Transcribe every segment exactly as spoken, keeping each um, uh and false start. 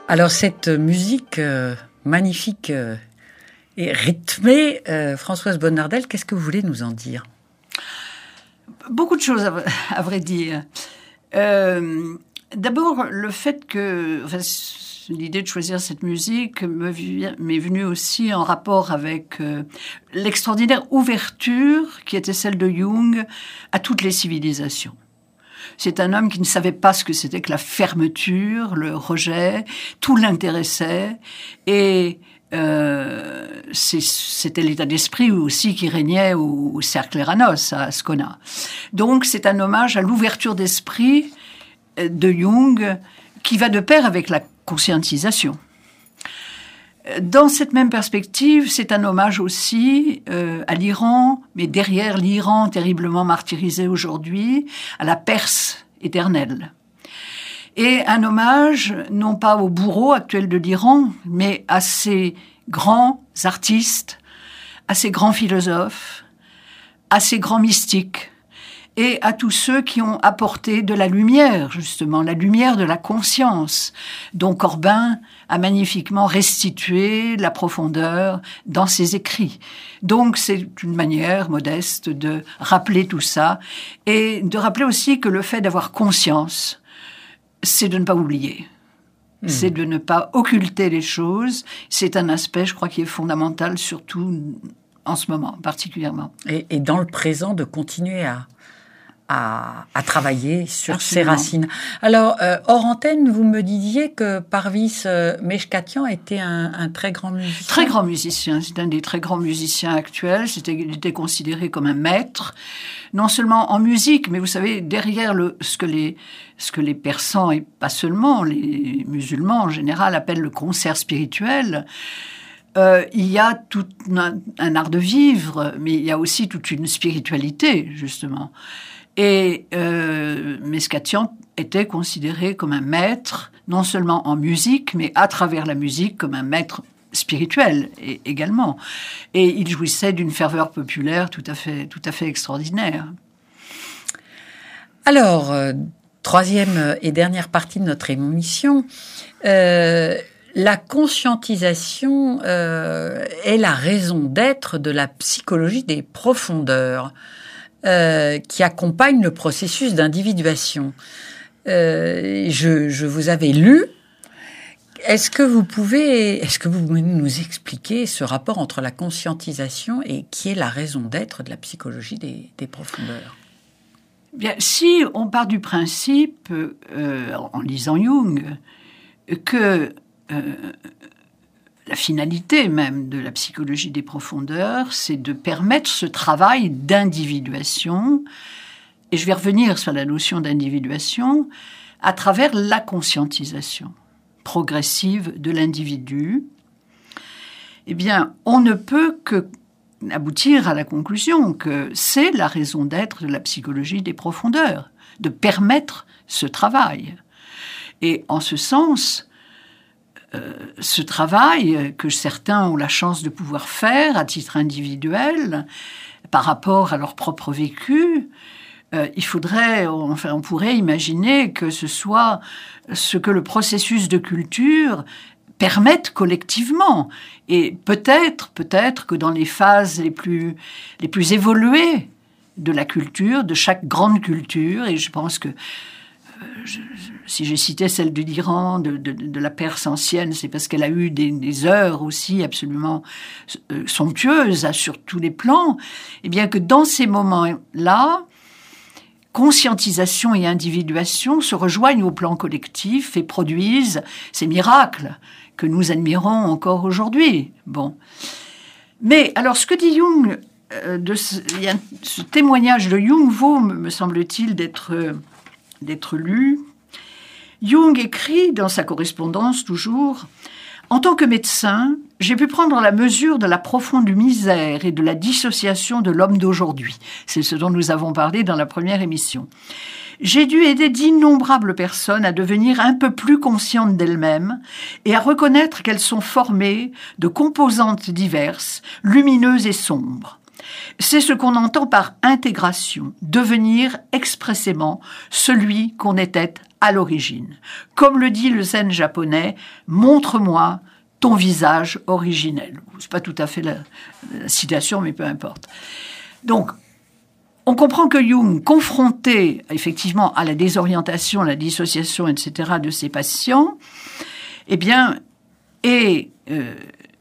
Alors cette musique euh, magnifique euh, et rythmée, euh, Françoise Bonnardel, qu'est-ce que vous voulez nous en dire ? Beaucoup de choses, à, à vrai dire. Euh, d'abord, le fait que... Enfin, l'idée de choisir cette musique me vient, m'est venue aussi en rapport avec euh, l'extraordinaire ouverture qui était celle de Jung à toutes les civilisations. C'est un homme qui ne savait pas ce que c'était que la fermeture, le rejet, tout l'intéressait et euh, c'est, c'était l'état d'esprit aussi qui régnait au, au cercle Eranos à Ascona. Donc c'est un hommage à l'ouverture d'esprit de Jung qui va de pair avec la conscientisation. Dans cette même perspective, c'est un hommage aussi euh, à l'Iran, mais derrière l'Iran terriblement martyrisé aujourd'hui, à la Perse éternelle. Et un hommage, non pas au bourreau actuel de l'Iran, mais à ces grands artistes, à ces grands philosophes, à ces grands mystiques, et à tous ceux qui ont apporté de la lumière, justement, la lumière de la conscience, dont Corbin a magnifiquement restitué la profondeur dans ses écrits. Donc, c'est une manière modeste de rappeler tout ça, et de rappeler aussi que le fait d'avoir conscience, c'est de ne pas oublier. Mmh. C'est de ne pas occulter les choses. C'est un aspect, je crois, qui est fondamental, surtout en ce moment, particulièrement. Et, et dans le présent, de continuer à... À, à travailler sur Absolument. Ses racines. Alors, euh, hors antenne, vous me disiez que Parvis euh, Meshkatian était un, un très grand musicien. Très grand musicien. C'est un des très grands musiciens actuels. C'était, il était considéré comme un maître, non seulement en musique, mais vous savez, derrière le, ce que les, ce que les persans, et pas seulement, les musulmans en général, appellent le concert spirituel, Euh, il y a tout un, un art de vivre, mais il y a aussi toute une spiritualité, justement. Et euh, Meshkatian était considéré comme un maître, non seulement en musique, mais à travers la musique, comme un maître spirituel et, également. Et il jouissait d'une ferveur populaire tout à fait, tout à fait extraordinaire. Alors, euh, troisième et dernière partie de notre émission, euh, la conscientisation euh, est la raison d'être de la psychologie des profondeurs. Euh, qui accompagne le processus d'individuation. Euh, je, je vous avais lu. Est-ce que vous pouvez, est-ce que vous pouvez nous expliquer ce rapport entre la conscientisation et qui est la raison d'être de la psychologie des, des profondeurs ? Bien, si on part du principe, euh, en lisant Jung, que euh, la finalité même de la psychologie des profondeurs, c'est de permettre ce travail d'individuation, et je vais revenir sur la notion d'individuation, à travers la conscientisation progressive de l'individu. Eh bien, on ne peut que aboutir à la conclusion que c'est la raison d'être de la psychologie des profondeurs, de permettre ce travail. Et en ce sens, Euh, ce travail que certains ont la chance de pouvoir faire à titre individuel par rapport à leur propre vécu, euh, il faudrait, enfin, on pourrait imaginer que ce soit ce que le processus de culture permette collectivement. Et peut-être, peut-être que dans les phases les plus, les plus évoluées de la culture, de chaque grande culture, et je pense que Je, si j'ai cité celle de l'Iran, de, de, de la Perse ancienne, c'est parce qu'elle a eu des, des heures aussi absolument euh, somptueuses sur tous les plans. Et bien que dans ces moments-là, conscientisation et individuation se rejoignent au plan collectif et produisent ces miracles que nous admirons encore aujourd'hui. Bon. Mais alors, ce que dit Jung, euh, de ce, il y a ce témoignage de Jung vaut, me semble-t-il, d'être... Euh, d'être lu. Jung écrit dans sa correspondance toujours « En tant que médecin, j'ai pu prendre la mesure de la profonde misère et de la dissociation de l'homme d'aujourd'hui. » C'est ce dont nous avons parlé dans la première émission. « J'ai dû aider d'innombrables personnes à devenir un peu plus conscientes d'elles-mêmes et à reconnaître qu'elles sont formées de composantes diverses, lumineuses et sombres. C'est ce qu'on entend par intégration, devenir expressément celui qu'on était à l'origine. Comme le dit le zen japonais, montre-moi ton visage originel. C'est pas tout à fait la, la citation, mais peu importe. Donc, on comprend que Jung, confronté effectivement à la désorientation, à la dissociation, et cetera de ses patients, eh bien, est euh,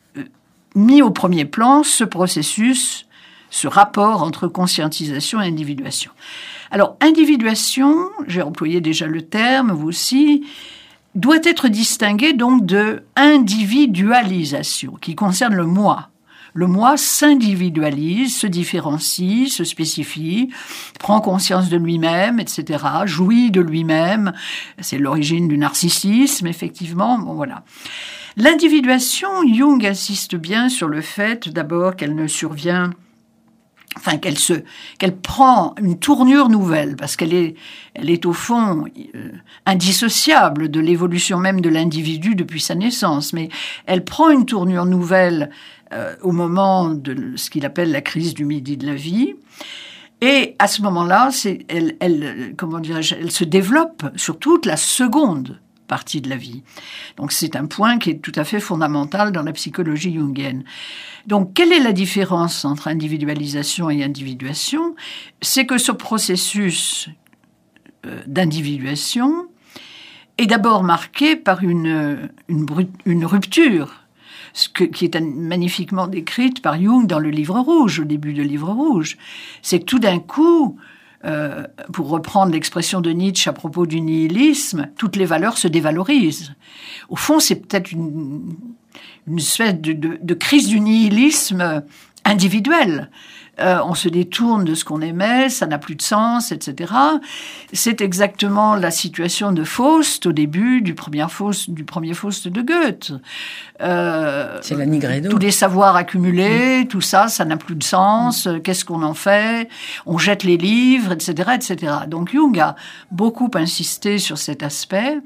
mis au premier plan ce processus, ce rapport entre conscientisation et individuation. Alors, individuation, j'ai employé déjà le terme, vous aussi, doit être distingué donc de individualisation, qui concerne le moi. Le moi s'individualise, se différencie, se spécifie, prend conscience de lui-même, et cetera, jouit de lui-même. C'est l'origine du narcissisme, effectivement. Bon, voilà. L'individuation, Jung insiste bien sur le fait, d'abord, qu'elle ne survient... Enfin, qu'elle se, qu'elle prend une tournure nouvelle, parce qu'elle est, elle est au fond euh, indissociable de l'évolution même de l'individu depuis sa naissance. Mais elle prend une tournure nouvelle euh, au moment de ce qu'il appelle la crise du midi de la vie. Et à ce moment-là, c'est, elle, elle, comment dirais-je, elle se développe sur toute la seconde partie de la vie. Donc c'est un point qui est tout à fait fondamental dans la psychologie jungienne. Donc quelle est la différence entre individualisation et individuation ? C'est que ce processus euh, d'individuation est d'abord marqué par une, une, une rupture, ce que, qui est magnifiquement décrite par Jung dans le Livre rouge, au début du Livre rouge. C'est que tout d'un coup, Euh, pour reprendre l'expression de Nietzsche à propos du nihilisme, toutes les valeurs se dévalorisent. Au fond, c'est peut-être une, une espèce de, de, de crise du nihilisme individuel. Euh, on se détourne de ce qu'on aimait, ça n'a plus de sens, et cetera. C'est exactement la situation de Faust au début du premier Faust, du premier Faust de Goethe. Euh, C'est la Nigredo. Tous les savoirs accumulés, mmh. tout ça, ça n'a plus de sens. Mmh. Qu'est-ce qu'on en fait ? On jette les livres, et cetera, et cetera. Donc Jung a beaucoup insisté sur cet aspect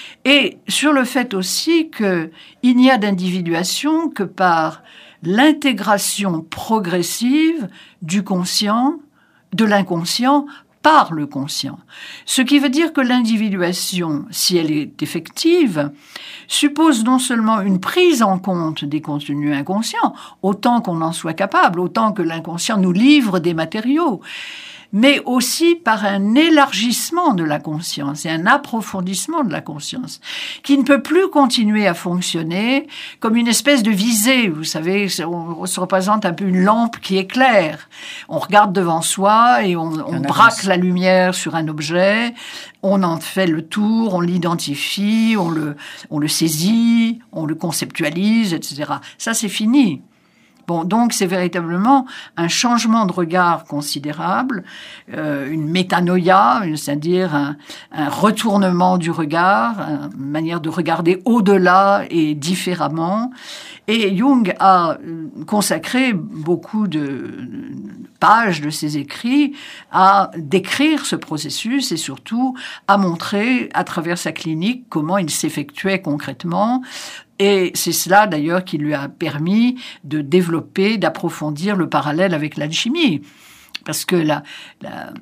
et sur le fait aussi qu'il n'y a d'individuation que par l'intégration progressive du conscient, de l'inconscient, par le conscient. Ce qui veut dire que l'individuation, si elle est effective, suppose non seulement une prise en compte des contenus inconscients, autant qu'on en soit capable, autant que l'inconscient nous livre des matériaux, mais aussi par un élargissement de la conscience et un approfondissement de la conscience, qui ne peut plus continuer à fonctionner comme une espèce de visée. Vous savez, on se représente un peu une lampe qui éclaire. On regarde devant soi et on, on braque la lumière sur un objet, on en fait le tour, on l'identifie, on le, on le saisit, on le conceptualise, et cetera. Ça, c'est fini. Bon, donc c'est véritablement un changement de regard considérable, euh, une métanoïa, c'est-à-dire un, un retournement du regard, une manière de regarder au-delà et différemment. Et Jung a consacré beaucoup de pages de ses écrits à décrire ce processus et surtout à montrer à travers sa clinique comment il s'effectuait concrètement. Et c'est cela, d'ailleurs, qui lui a permis de développer, d'approfondir le parallèle avec l'alchimie. Parce que la, la,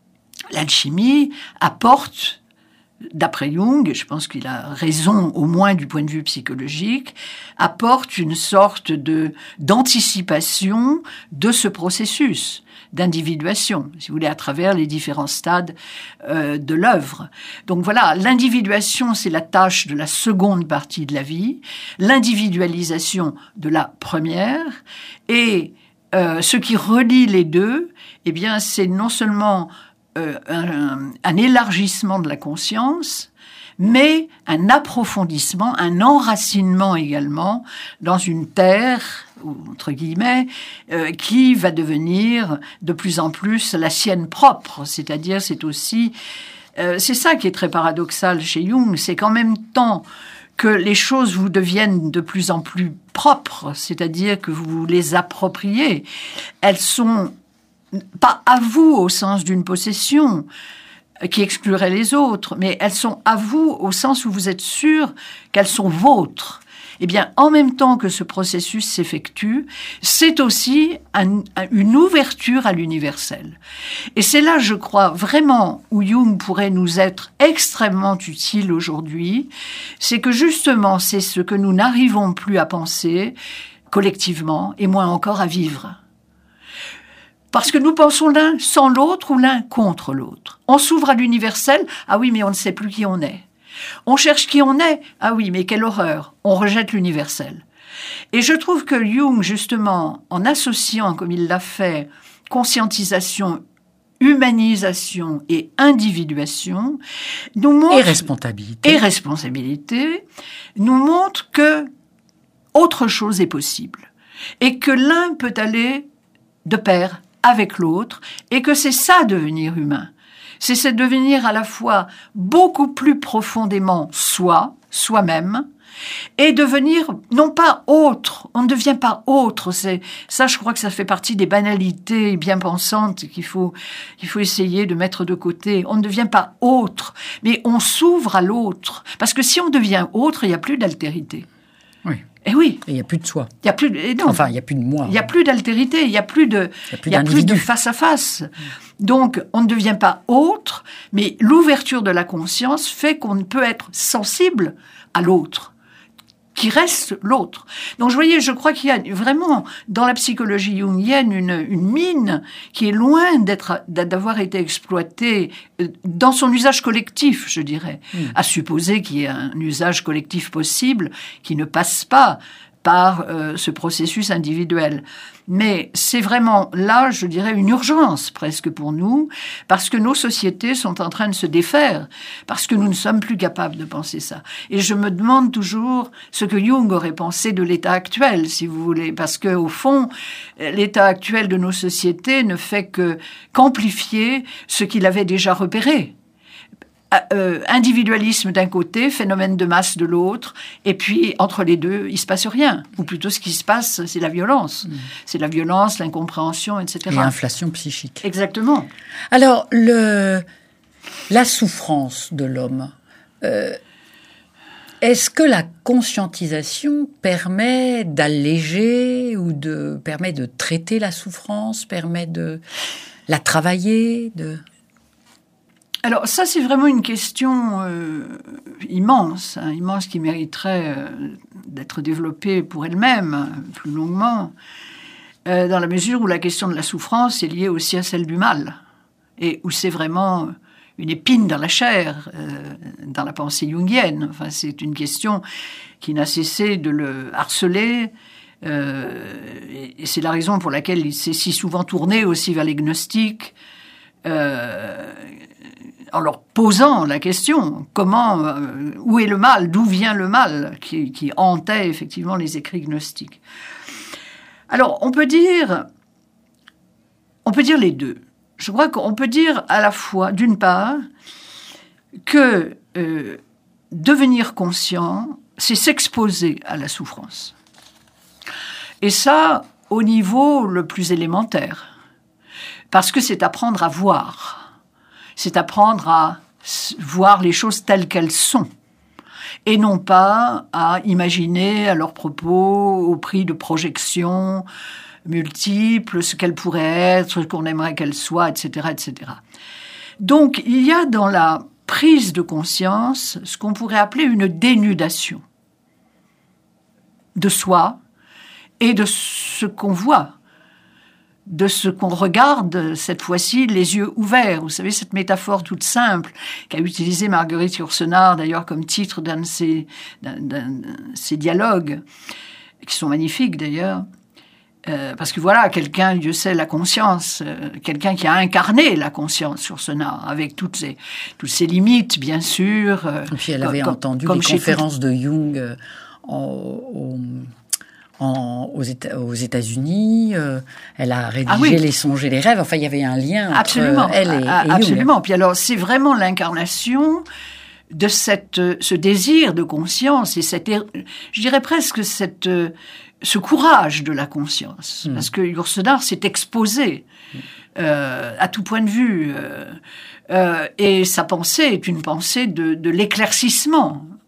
l'alchimie apporte, d'après Jung, et je pense qu'il a raison au moins du point de vue psychologique, apporte une sorte de, d'anticipation de ce processus d'individuation, si vous voulez, à travers les différents stades euh, de l'œuvre. Donc voilà, l'individuation, c'est la tâche de la seconde partie de la vie, l'individualisation de la première, et euh, ce qui relie les deux, eh bien, c'est non seulement euh, un, un élargissement de la conscience, mais un approfondissement, un enracinement également dans une terre, entre guillemets, euh, qui va devenir de plus en plus la sienne propre. C'est-à-dire, c'est aussi... Euh, c'est ça qui est très paradoxal chez Jung, c'est qu'en même temps que les choses vous deviennent de plus en plus propres, c'est-à-dire que vous les appropriez, elles sont pas à vous au sens d'une possession, qui exclurait les autres, mais elles sont à vous au sens où vous êtes sûr qu'elles sont vôtres. eh bien, en même temps que ce processus s'effectue, c'est aussi un, une ouverture à l'universel. Et c'est là, je crois, vraiment où Jung pourrait nous être extrêmement utile aujourd'hui, c'est que justement, c'est ce que nous n'arrivons plus à penser collectivement, et moins encore à vivre. Parce que nous pensons l'un sans l'autre ou l'un contre l'autre. On s'ouvre à l'universel, ah oui, mais on ne sait plus qui on est. On cherche qui on est, ah oui, mais quelle horreur, on rejette l'universel. Et je trouve que Jung, justement, en associant, comme il l'a fait, conscientisation, humanisation et individuation, nous montre... Et responsabilité. Et responsabilité, nous montre que autre chose est possible. Et que l'un peut aller de pair avec l'autre, et que c'est ça devenir humain. C'est, c'est devenir à la fois beaucoup plus profondément soi, soi-même, et devenir non pas autre. On ne devient pas autre. C'est, ça, je crois que ça fait partie des banalités bien pensantes qu'il faut, qu'il faut essayer de mettre de côté. On ne devient pas autre, mais on s'ouvre à l'autre. Parce que si on devient autre, il n'y a plus d'altérité. Oui. Et oui. Il n'y a plus de soi. Il y a plus de, et non. Enfin, il n'y a plus de moi. Il n'y a plus d'altérité, il n'y a plus de, il y a plus de face-à-face. Donc, on ne devient pas autre, mais l'ouverture de la conscience fait qu'on ne peut être sensible à l'autre, qui reste l'autre. Donc, je voyais, je crois qu'il y a vraiment, dans la psychologie jungienne, une, une mine qui est loin d'être, d'avoir été exploitée dans son usage collectif, je dirais. Mmh. À supposer qu'il y ait un usage collectif possible qui ne passe pas par euh, ce processus individuel. Mais c'est vraiment là, je dirais, une urgence presque pour nous, parce que nos sociétés sont en train de se défaire, parce que nous ne sommes plus capables de penser ça. Et je me demande toujours ce que Jung aurait pensé de l'état actuel, si vous voulez, parce que au fond, l'état actuel de nos sociétés ne fait que qu'amplifier ce qu'il avait déjà repéré. Euh, individualisme d'un côté, phénomène de masse de l'autre, et puis entre les deux, il se passe rien. Ou plutôt, ce qui se passe, c'est la violence. Mmh. C'est la violence, l'incompréhension, et cetera. Et l'inflation psychique. Exactement. Alors, le, la souffrance de l'homme, euh, est-ce que la conscientisation permet d'alléger ou de, permet de traiter la souffrance, permet de la travailler, de... Alors ça, c'est vraiment une question euh, immense, hein, immense qui mériterait euh, d'être développée pour elle-même, hein, plus longuement, euh, dans la mesure où la question de la souffrance est liée aussi à celle du mal, et où c'est vraiment une épine dans la chair, euh, dans la pensée jungienne. Enfin, c'est une question qui n'a cessé de le harceler, euh, et, et c'est la raison pour laquelle il s'est si souvent tourné aussi vers les gnostiques, euh, en leur posant la question, comment, euh, où est le mal, d'où vient le mal, qui, qui hantait effectivement les écrits gnostiques. Alors, on peut dire, on peut dire les deux. Je crois qu'on peut dire à la fois, d'une part, que euh, devenir conscient, c'est s'exposer à la souffrance. Et ça, au niveau le plus élémentaire, parce que c'est apprendre à voir. C'est apprendre à voir les choses telles qu'elles sont, et non pas à imaginer à leur propos, au prix de projections multiples, ce qu'elles pourraient être, ce qu'on aimerait qu'elles soient, et cetera, et cetera. Donc, il y a dans la prise de conscience ce qu'on pourrait appeler une dénudation de soi et de ce qu'on voit, de ce qu'on regarde, cette fois-ci, les yeux ouverts. Vous savez, cette métaphore toute simple qu'a utilisée Marguerite Yourcenar, d'ailleurs, comme titre d'un de ses, d'un, d'un, d'un, ses dialogues, qui sont magnifiques, d'ailleurs. Euh, parce que voilà, quelqu'un, Dieu sait, la conscience, euh, quelqu'un qui a incarné la conscience Yourcenar, avec toutes ses, toutes ses limites, bien sûr. Euh, Et puis elle avait comme, entendu comme les conférences tout... de Jung euh, en... en... En, aux, Éta- aux États-Unis, euh, elle a rédigé ah oui. Les songes et les rêves. Enfin, il y avait un lien entre absolument. elle et, ah, et absolument. Jung. Puis alors, c'est vraiment l'incarnation de cette, ce désir de conscience et cette, je dirais presque cette, ce courage de la conscience, mmh. parce que Yourcenar s'est exposé mmh. euh, à tout point de vue, euh, euh, et sa pensée est une pensée de, de l'éclaircissement.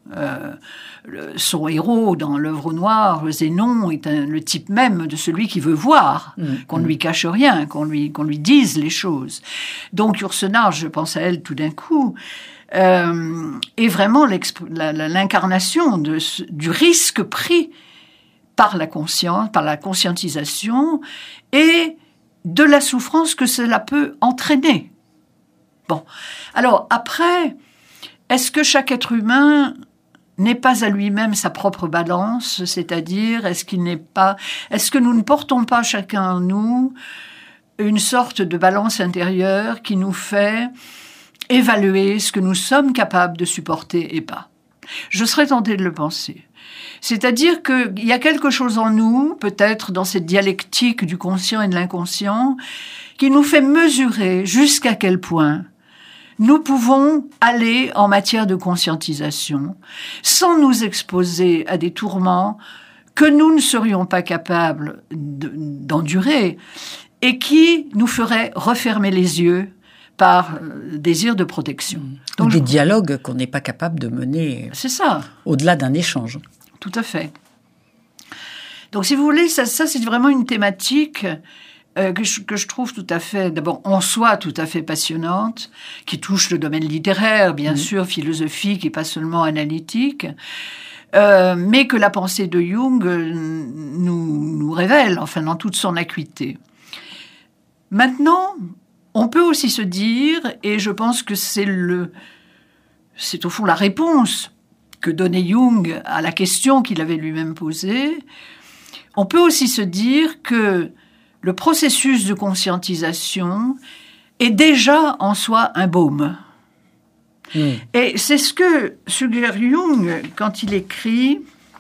Euh, le, son héros dans l'œuvre au noir, Zénon, est un, le type même de celui qui veut voir, mmh. qu'on ne lui cache rien, qu'on lui, qu'on lui dise les choses. Donc Yourcenar, je pense à elle tout d'un coup, euh, est vraiment la, la, l'incarnation de, du risque pris par la conscience, par la conscientisation et de la souffrance que cela peut entraîner. Bon, alors après, est-ce que chaque être humain n'est pas à lui-même sa propre balance, c'est-à-dire est-ce qu'il n'est pas, est-ce que nous ne portons pas chacun en nous une sorte de balance intérieure qui nous fait évaluer ce que nous sommes capables de supporter et pas? Je serais tentée de le penser. C'est-à-dire qu'il y a quelque chose en nous, peut-être dans cette dialectique du conscient et de l'inconscient, qui nous fait mesurer jusqu'à quel point nous pouvons aller en matière de conscientisation sans nous exposer à des tourments que nous ne serions pas capables de, d'endurer et qui nous feraient refermer les yeux par euh, désir de protection. Donc, des je... dialogues qu'on n'est pas capable de mener. C'est ça. Au-delà d'un échange. Tout à fait. Donc, si vous voulez, ça, ça c'est vraiment une thématique euh, que, je, que je trouve tout à fait, d'abord en soi, tout à fait passionnante, qui touche le domaine littéraire, bien mmh. sûr, philosophique et pas seulement analytique, euh, mais que la pensée de Jung nous, nous révèle, enfin, dans toute son acuité. Maintenant, on peut aussi se dire, et je pense que c'est le, c'est au fond la réponse que donnait Jung à la question qu'il avait lui-même posée, on peut aussi se dire que le processus de conscientisation est déjà en soi un baume. Mmh. Et c'est ce que suggère Jung quand il écrit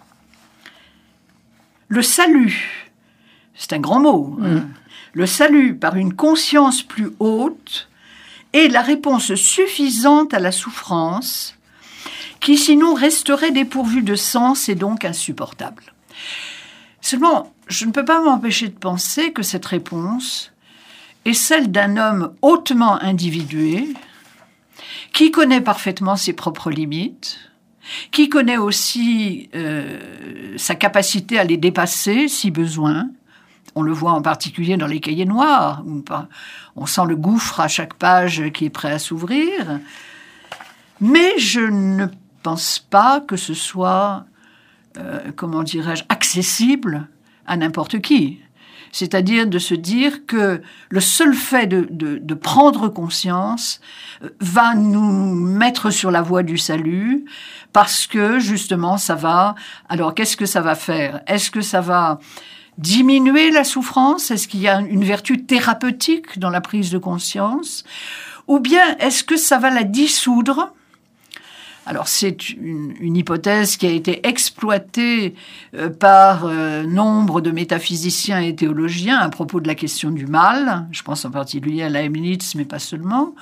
« Le salut », c'est un grand mot, mmh. hein, le salut par une conscience plus haute est la réponse suffisante à la souffrance qui sinon resterait dépourvue de sens et donc insupportable. Seulement, je ne peux pas m'empêcher de penser que cette réponse est celle d'un homme hautement individué, qui connaît parfaitement ses propres limites, qui connaît aussi euh, sa capacité à les dépasser si besoin. On le voit en particulier dans les cahiers noirs, où on sent le gouffre à chaque page qui est prêt à s'ouvrir. Mais je ne pense pas que ce soit, euh, comment dirais-je, accessible à n'importe qui. C'est-à-dire de se dire que le seul fait de, de, de prendre conscience va nous mettre sur la voie du salut, parce que justement ça va... Alors qu'est-ce que ça va faire? Est-ce que ça va diminuer la souffrance? Est-ce qu'il y a une vertu thérapeutique dans la prise de conscience? Ou bien est-ce que ça va la dissoudre? Alors c'est une, une hypothèse qui a été exploitée euh, par euh, nombre de métaphysiciens et théologiens à propos de la question du mal. Je pense en particulier à Leibniz, mais pas seulement.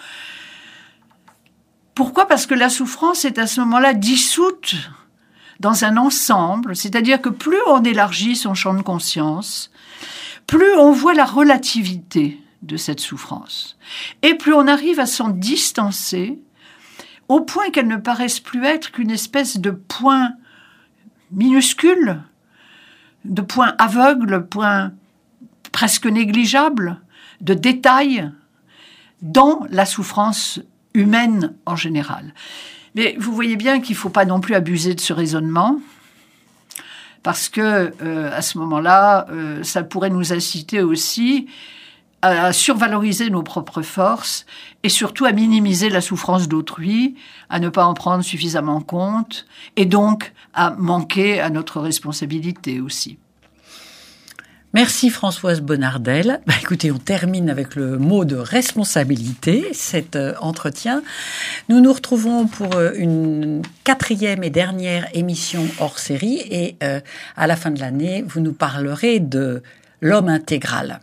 Pourquoi? Parce que la souffrance est à ce moment-là dissoute dans un ensemble, c'est-à-dire que plus on élargit son champ de conscience, plus on voit la relativité de cette souffrance. Et plus on arrive à s'en distancer, au point qu'elle ne paraisse plus être qu'une espèce de point minuscule, de point aveugle, point presque négligeable, de détail dans la souffrance humaine en général. Mais vous voyez bien qu'il ne faut pas non plus abuser de ce raisonnement, parce que euh, à ce moment-là, euh, ça pourrait nous inciter aussi à survaloriser nos propres forces et surtout à minimiser la souffrance d'autrui, à ne pas en prendre suffisamment compte et donc à manquer à notre responsabilité aussi. Merci Françoise Bonnardel. Bah, écoutez, on termine avec le mot de responsabilité, cet euh, entretien. Nous nous retrouvons pour euh, une quatrième et dernière émission hors série et euh, à la fin de l'année, vous nous parlerez de l'homme intégral.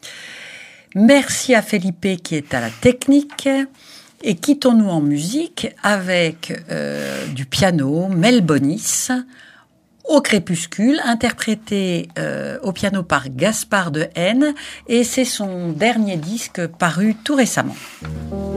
Merci à Felipe qui est à la technique et quittons-nous en musique avec euh, du piano, Mel Bonis, Au crépuscule, interprété euh, au piano par Gaspard de Haine et c'est son dernier disque paru tout récemment.